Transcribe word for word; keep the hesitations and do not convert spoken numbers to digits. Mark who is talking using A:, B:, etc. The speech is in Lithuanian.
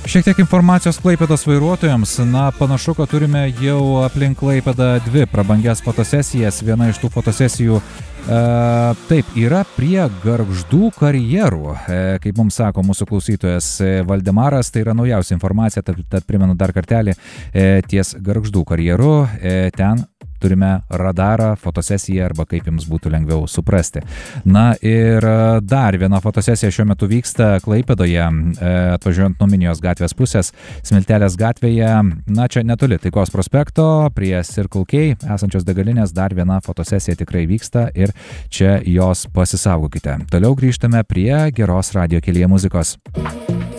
A: Šiek tiek informacijos Klaipėdos vairuotojams. Na, panašu, kad turime jau aplink Klaipėdą dvi prabangias fotosesijas. Viena iš tų fotosesijų e, taip, yra prie Gargždų karjerų. E, kaip mums sako mūsų klausytojas Valdemaras, tai yra naujausia informacija, tad, tad primenu dar kartelį, e, ties Gargždų karjeru. E, ten turime radarą, fotosesiją arba kaip jums būtų lengviau suprasti. Na ir dar viena fotosesija šiuo metu vyksta Klaipėdoje, atvažiuojant nuo Minijos gatvės pusės, Smiltelės gatvėje, na čia netoli Taikos prospekto, prie Circle K esančios degalinės, dar viena fotosesija tikrai vyksta ir čia jos pasisaugokite. Toliau grįžtame prie geros radijo kelyje muzikos.